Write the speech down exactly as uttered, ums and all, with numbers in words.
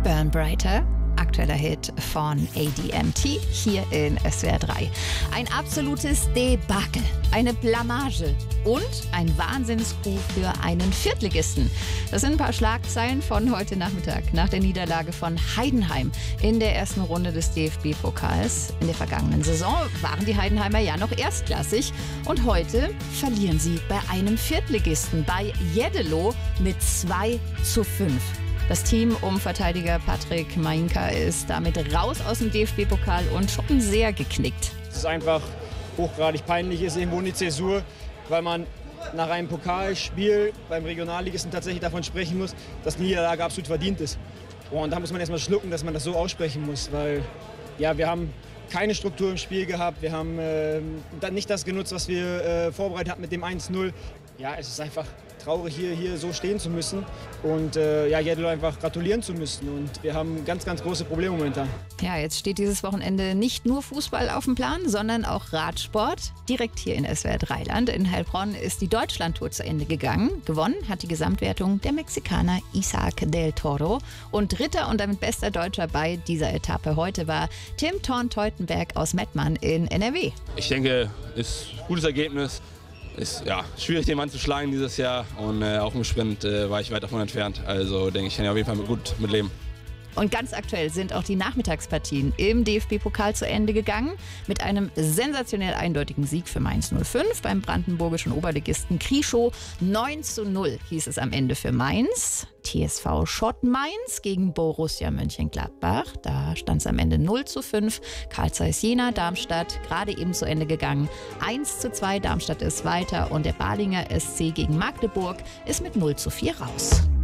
Burn Brighter, aktueller Hit von A D M T, hier in S W R drei. Ein absolutes Debakel, eine Blamage und ein Wahnsinnscoup für einen Viertligisten. Das sind ein paar Schlagzeilen von heute Nachmittag nach der Niederlage von Heidenheim in der ersten Runde des D F B-Pokals. In der vergangenen Saison waren die Heidenheimer ja noch erstklassig und heute verlieren sie bei einem Viertligisten, bei Jeddelo, mit zwei zu fünf. Das Team um Verteidiger Patrick Mainka ist damit raus aus dem D F B-Pokal und schon sehr geknickt. Es ist einfach hochgradig peinlich, ist irgendwo eine Zäsur, weil man nach einem Pokalspiel beim Regionalligisten tatsächlich davon sprechen muss, dass die Niederlage absolut verdient ist. Und da muss man erstmal schlucken, dass man das so aussprechen muss, weil ja, wir haben keine Struktur im Spiel gehabt, wir haben äh, nicht das genutzt, was wir äh, vorbereitet hatten mit dem eins null. Ja, es ist einfach traurig, hier, hier so stehen zu müssen und äh, ja, Jeddelo einfach gratulieren zu müssen. Und wir haben ganz, ganz große Probleme momentan. Ja, jetzt steht dieses Wochenende nicht nur Fußball auf dem Plan, sondern auch Radsport. Direkt hier in S W R drei Land. In Heilbronn ist die Deutschlandtour zu Ende gegangen. Gewonnen hat die Gesamtwertung der Mexikaner Isaac del Toro. Und dritter und damit bester Deutscher bei dieser Etappe heute war Tim Thorn-Teutenberg aus Mettmann in N R W. Ich denke, ist ein gutes Ergebnis. Ist ja schwierig, den Mann zu schlagen dieses Jahr und äh, auch im Sprint äh, war ich weit davon entfernt. Also denke ich, kann ja auf jeden Fall gut mit leben. Und ganz aktuell sind auch die Nachmittagspartien im D F B-Pokal zu Ende gegangen. Mit einem sensationell eindeutigen Sieg für Mainz null fünf beim brandenburgischen Oberligisten Krieschow. neun zu null hieß es am Ende für Mainz. T S V Schott Mainz gegen Borussia Mönchengladbach. Da stand es am Ende null zu fünf. Carl Zeiss Jena, Darmstadt, gerade eben zu Ende gegangen. eins zu zwei, Darmstadt ist weiter und der Balinger S C gegen Magdeburg ist mit null zu vier raus.